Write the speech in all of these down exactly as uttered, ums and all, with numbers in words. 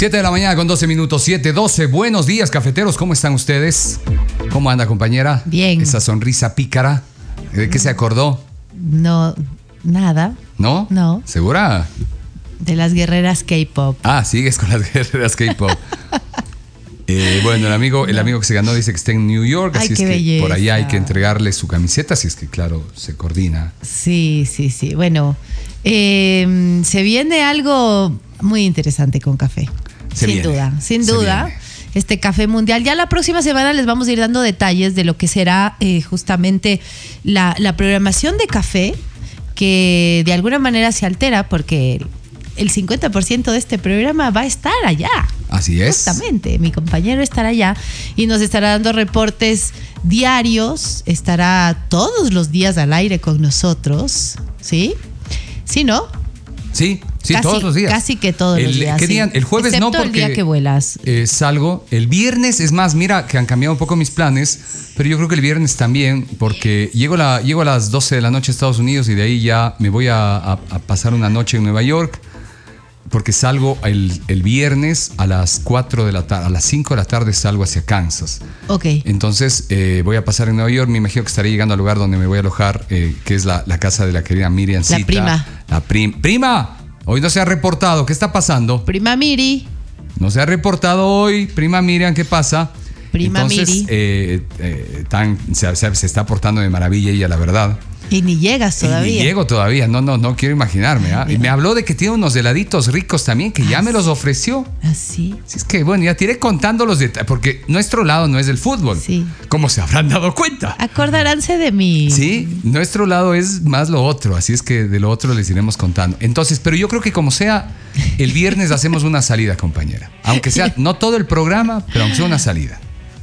siete de la mañana con doce minutos, siete doce. Buenos días, cafeteros. ¿Cómo están ustedes? ¿Cómo anda, compañera? Bien. Esa sonrisa pícara. ¿De qué se acordó? No, nada. ¿No? No. ¿Segura? De las guerreras K-pop. Ah, sigues con las guerreras K-pop. eh, bueno, el amigo, el amigo que se ganó dice que está en New York, Ay, así es qué que belleza. por allá hay que entregarle su camiseta, así es que, claro, se coordina. Sí, sí, sí. Bueno, eh, se viene algo muy interesante con café. Se sin viene, duda, sin se duda. viene. Este café mundial. Ya la próxima semana les vamos a ir dando detalles de lo que será eh, justamente la, la programación de café, que de alguna manera se altera porque el cincuenta por ciento de este programa va a estar allá. Así es. Justamente, mi compañero estará allá y nos estará dando reportes diarios, estará todos los días al aire con nosotros, ¿sí? ¿Sí, no? Sí, sí, Casi- todos los días. casi que todos el, los días, ¿Qué sí. día? El jueves Excepto no, porque el día que vuelas. eh, salgo. El viernes, es más, mira que han cambiado un poco mis planes, pero yo creo que el viernes también, porque llego, la, llego a las doce de la noche a Estados Unidos y de ahí ya me voy a, a- a pasar una noche en Nueva York, porque salgo el, el viernes a las cuatro de la tarde, a las cinco de la tarde salgo hacia Kansas. Ok. Entonces eh, voy a pasar en Nueva York, me imagino que estaré llegando al lugar donde me voy a alojar, eh, que es la, la casa de la querida Miriam La prima. La prim- prima, hoy no se ha reportado, ¿qué está pasando? Prima Miri. No se ha reportado hoy, prima Miriam, ¿qué pasa? Prima Entonces, Miri. eh, eh, tan, se, se- se está portando de maravilla ella, la verdad. Y ni llegas todavía. Y ni llego todavía, no, no, no quiero imaginarme. ¿ah? Y me habló de que tiene unos heladitos ricos también, que ya Ah, me los sí. ofreció. Así. Así es que, bueno, ya te iré contando los detalles, porque nuestro lado no es el fútbol. Sí. ¿Cómo se habrán dado cuenta? Acordaránse de mí. Sí, nuestro lado es más lo otro, así es que de lo otro les iremos contando. Entonces, pero yo creo que como sea, el viernes hacemos una salida, compañera. Aunque sea no todo el programa, pero aunque sea una salida.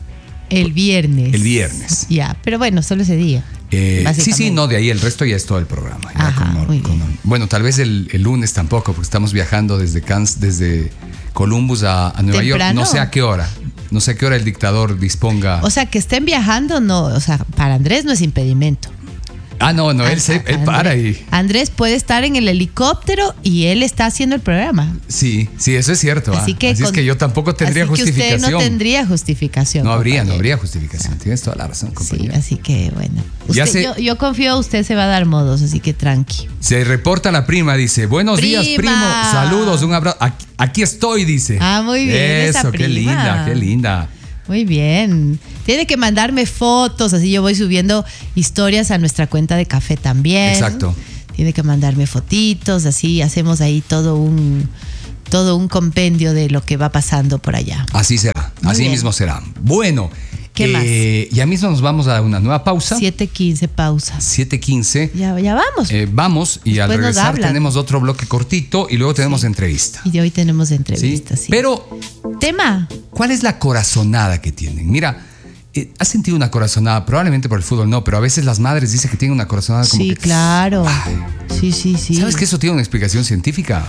El viernes. El viernes. Ya, pero bueno, solo ese día. Eh, sí, Básicamente. sí, no, de ahí el resto ya es todo el programa. Ya Ajá, con- muy con- bien. bueno, tal vez el, el lunes tampoco, porque estamos viajando desde Kansas, desde Columbus a, a Nueva York. ¿Temprano? No sé a qué hora. No sé a qué hora el dictador disponga. O sea, que estén viajando, no, o sea, para Andrés no es impedimento. ah, no, no, él, se, él Andrés- para y. Andrés puede estar en el helicóptero y él está haciendo el programa. Sí, sí, eso es cierto. ah. Así que, Así es con- que yo tampoco tendría así que justificación. usted no tendría justificación. No habría, no compañero. habría justificación. Tienes toda la razón, Sí, compañero. así que bueno. Ya Usted- sé- yo, yo confío en usted, se va a dar modos, así que tranqui. Se reporta la prima, dice, buenos días, Prima. primo, saludos, un abrazo. Aquí, aquí estoy, dice. Ah, muy bien, Eso, esa qué prima. linda, qué linda. Muy bien. Tiene que mandarme fotos, así yo voy subiendo historias a nuestra cuenta de café también. Exacto. Tiene que mandarme fotitos, así hacemos ahí todo un todo un compendio de lo que va pasando por allá. Así será, Muy así bien. mismo será. Bueno, ¿Qué eh, ya mismo nos vamos a dar una nueva pausa. siete quince pausas. siete quince. Ya, ya vamos. Eh, vamos y al Después nos regresar hablan. tenemos otro bloque cortito y luego tenemos entrevista. Y de hoy tenemos ¿sí? entrevistas. Sí. Pero, Tema. ¿cuál es la corazonada que tienen? Mira, eh, ¿has sentido una corazonada? Probablemente por el fútbol no, pero a veces las madres dicen que tienen una corazonada como Sí, que... claro. Ay. Sí, sí, sí. ¿Sabes que eso tiene una explicación científica?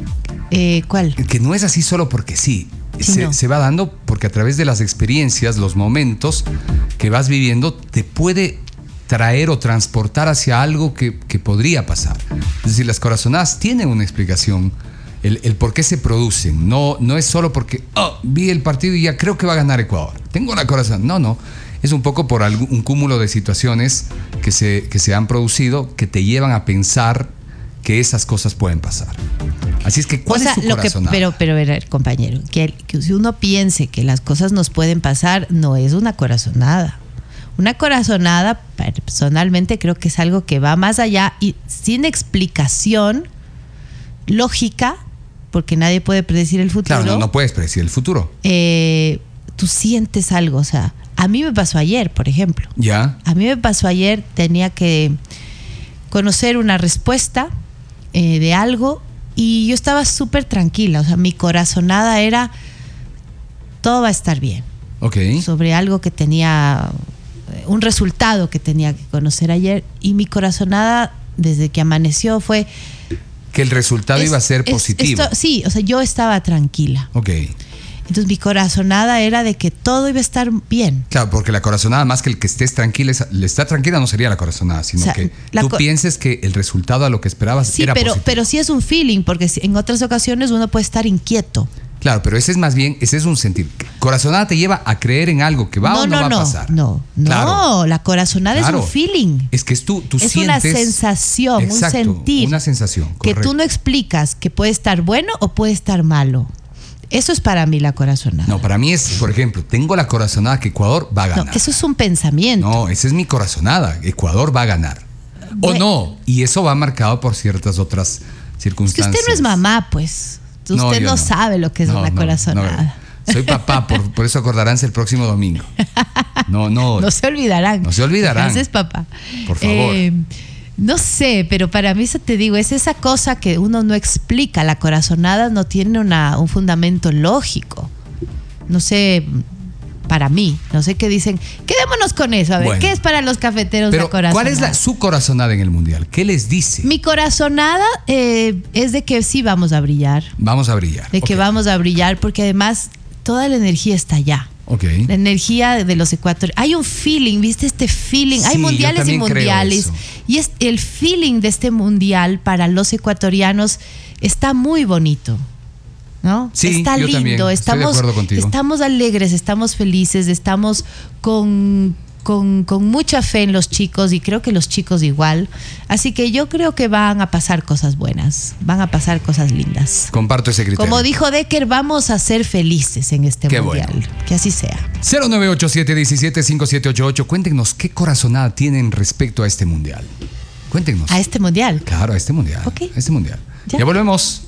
Eh, ¿Cuál? Que no es así solo porque sí. Sí, se, no. se va dando porque a través de las experiencias, los momentos que vas viviendo, te puede traer o transportar hacia algo que, que podría pasar. Es decir, las corazonadas tienen una explicación, el, el por qué se producen. No, no es solo porque oh, vi el partido y ya creo que va a ganar Ecuador. Tengo una corazón. No, no. Es un poco por algún, un cúmulo de situaciones que se, que se han producido que te llevan a pensar que esas cosas pueden pasar. Así es que, ¿cuál O sea, es tu lo que, corazonada? pero, pero, a ver, compañero, que, que si uno piense que las cosas nos pueden pasar, no es una corazonada. Una corazonada, personalmente, creo que es algo que va más allá y sin explicación lógica, porque nadie puede predecir el futuro. Claro, no, no puedes predecir el futuro. eh, tú sientes algo. O sea, a mí me pasó ayer, por ejemplo. ¿Ya? A mí me pasó ayer, tenía que conocer una respuesta eh, de algo y yo estaba súper tranquila. O sea, mi corazonada era, todo va a estar bien. Ok. Sobre algo que tenía, un resultado que tenía que conocer ayer. Y mi corazonada, desde que amaneció, fue... Que el resultado es- iba a ser es- positivo. esto- sí, o sea, yo estaba tranquila. Ok. Entonces mi corazonada era de que todo iba a estar bien. Claro, porque la corazonada, más que el que estés tranquila, es- le está tranquila no sería la corazonada, sino O sea, que la tú co- pienses que el resultado a lo que esperabas Sí, era pero, positivo. pero sí es un feeling, porque si- en otras ocasiones uno puede estar inquieto. Claro, pero ese es más bien, ese es un sentir. Corazonada te lleva a creer en algo que va no, o no, no, va no, a pasar. No, no, Claro. la corazonada Claro. es un feeling. Es que es tú, tú es sientes. una sensación, Exacto, un sentir. Una sensación, que correcto. tú no explicas que puede estar bueno o puede estar malo. Eso es para mí la corazonada. No, para mí es, por ejemplo, tengo la corazonada que Ecuador va a ganar. No, eso es un pensamiento. No, esa es mi corazonada. Ecuador va a ganar. O Bueno. no. Y eso va marcado por ciertas otras Es que circunstancias. usted no es mamá, pues. Usted No, no, yo no. sabe lo que es No, una no, corazonada. no. Soy papá, por, por eso acordaránse el próximo domingo. No, no. No se olvidarán. No se olvidarán. Gracias, papá. Por favor. Eh, no sé, pero para mí eso te digo, es esa cosa que uno no explica. La corazonada no tiene una, un fundamento lógico. No sé, para mí, no sé qué dicen. Quedémonos con eso. A ver, Bueno. ¿qué es para los cafeteros Pero, la corazonada? ¿cuál es la, su corazonada en el mundial? ¿Qué les dice? Mi corazonada eh, es de que sí vamos a brillar. Vamos a brillar. De que Ok. vamos a brillar, porque además toda la energía está allá. Ok. La energía de los ecuatorianos. Hay un feeling, ¿viste este feeling? Sí, Hay yo mundiales y también creo mundiales. eso. Y es, el feeling de este mundial para los ecuatorianos está muy bonito. ¿No? Sí, está yo lindo, también, estoy de estamos, acuerdo contigo. estamos alegres, estamos felices, estamos con, con, con mucha fe en los chicos y creo que los chicos igual. Así que yo creo que van a pasar cosas buenas, van a pasar cosas lindas. Comparto ese criterio. Como dijo Decker, vamos a ser felices en este Qué mundial. bueno. Que así sea. cero nueve ocho siete uno siete cinco siete ocho ocho. Cuéntenos qué corazonada tienen respecto a este mundial. Cuéntenos. A este mundial. Claro, a este mundial. Ok. A este mundial. Ya. Ya volvemos.